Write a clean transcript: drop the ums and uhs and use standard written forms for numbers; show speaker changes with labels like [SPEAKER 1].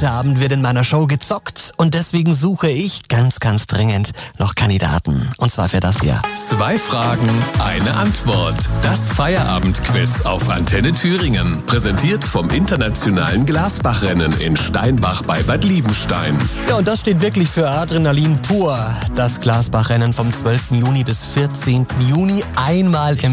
[SPEAKER 1] Heute Abend wird in meiner Show gezockt und deswegen suche ich ganz, ganz dringend noch Kandidaten. Und zwar für das hier.
[SPEAKER 2] 2 Fragen, eine Antwort. Das Feierabendquiz auf Antenne Thüringen. Präsentiert vom internationalen Glasbachrennen in Steinbach bei Bad Liebenstein.
[SPEAKER 1] Ja, und das steht wirklich für Adrenalin pur. Das Glasbachrennen vom 12. Juni bis 14. Juni einmal im